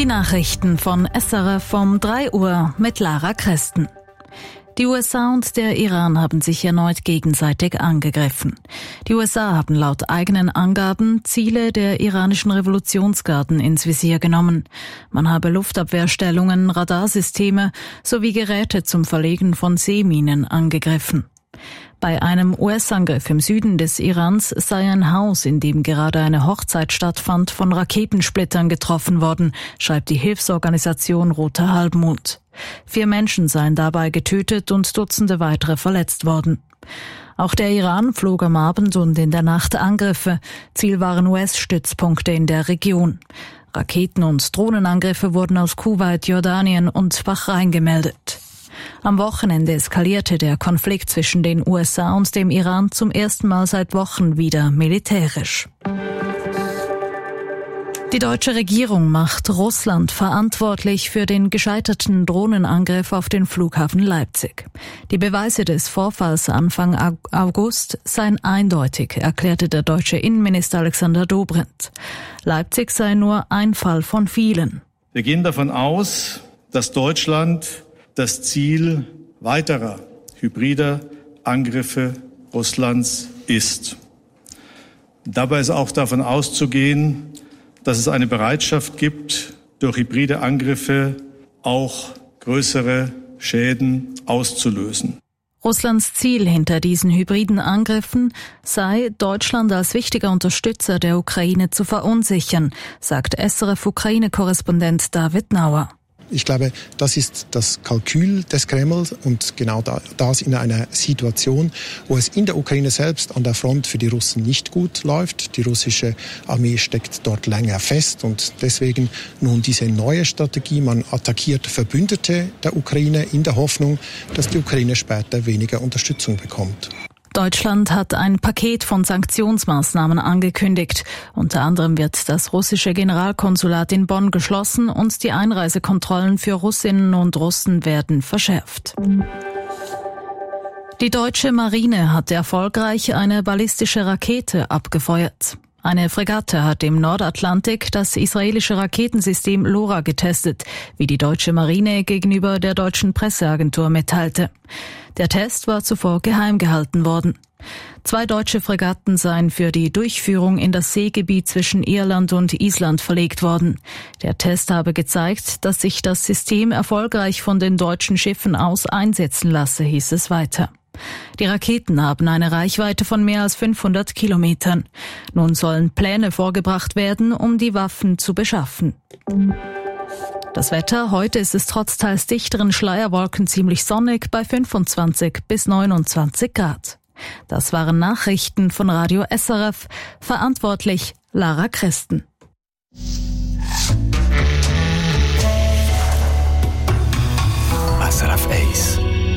Die Nachrichten von SRF um 3 Uhr mit Lara Christen. Die USA und der Iran haben sich erneut gegenseitig angegriffen. Die USA haben laut eigenen Angaben Ziele der iranischen Revolutionsgarden ins Visier genommen. Man habe Luftabwehrstellungen, Radarsysteme sowie Geräte zum Verlegen von Seeminen angegriffen. Bei einem US-Angriff im Süden des Irans sei ein Haus, in dem gerade eine Hochzeit stattfand, von Raketensplittern getroffen worden, schreibt die Hilfsorganisation Roter Halbmond. 4 Menschen seien dabei getötet und Dutzende weitere verletzt worden. Auch der Iran flog am Abend und in der Nacht Angriffe. Ziel waren US-Stützpunkte in der Region. Raketen- und Drohnenangriffe wurden aus Kuwait, Jordanien und Bahrain gemeldet. Am Wochenende eskalierte der Konflikt zwischen den USA und dem Iran zum ersten Mal seit Wochen wieder militärisch. Die deutsche Regierung macht Russland verantwortlich für den gescheiterten Drohnenangriff auf den Flughafen Leipzig. Die Beweise des Vorfalls Anfang August seien eindeutig, erklärte der deutsche Innenminister Alexander Dobrindt. Leipzig sei nur ein Fall von vielen. Wir gehen davon aus, dass Deutschland das Ziel weiterer hybrider Angriffe Russlands ist. Dabei ist auch davon auszugehen, dass es eine Bereitschaft gibt, durch hybride Angriffe auch größere Schäden auszulösen. Russlands Ziel hinter diesen hybriden Angriffen sei, Deutschland als wichtiger Unterstützer der Ukraine zu verunsichern, sagt SRF-Ukraine-Korrespondent David Nauer. Ich glaube, das ist das Kalkül des Kreml und genau das in einer Situation, wo es in der Ukraine selbst an der Front für die Russen nicht gut läuft. Die russische Armee steckt dort länger fest und deswegen nun diese neue Strategie. Man attackiert Verbündete der Ukraine in der Hoffnung, dass die Ukraine später weniger Unterstützung bekommt. Deutschland hat ein Paket von Sanktionsmaßnahmen angekündigt. Unter anderem wird das russische Generalkonsulat in Bonn geschlossen und die Einreisekontrollen für Russinnen und Russen werden verschärft. Die deutsche Marine hat erfolgreich eine ballistische Rakete abgefeuert. Eine Fregatte hat im Nordatlantik das israelische Raketensystem LoRa getestet, wie die deutsche Marine gegenüber der deutschen Presseagentur mitteilte. Der Test war zuvor geheim gehalten worden. 2 deutsche Fregatten seien für die Durchführung in das Seegebiet zwischen Irland und Island verlegt worden. Der Test habe gezeigt, dass sich das System erfolgreich von den deutschen Schiffen aus einsetzen lasse, hieß es weiter. Die Raketen haben eine Reichweite von mehr als 500 Kilometern. Nun sollen Pläne vorgebracht werden, um die Waffen zu beschaffen. Das Wetter, heute ist es trotz teils dichteren Schleierwolken ziemlich sonnig bei 25 bis 29 Grad. Das waren Nachrichten von Radio SRF, verantwortlich Lara Christen.